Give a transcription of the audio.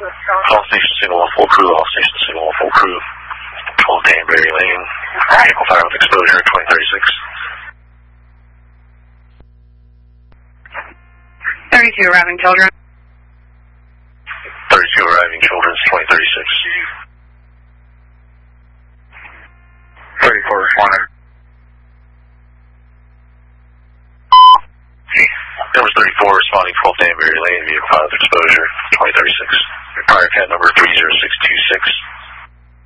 All station signal 1 full crew, all station signal 1 full crew. 12 Danbury Lane, vehicle fire with exposure 2036. 32 arriving children. 32 arriving children, 2036. 34 responding. Number 34 responding 12 Danbury Lane, vehicle fire with exposure 2036. Prior cat number 30626.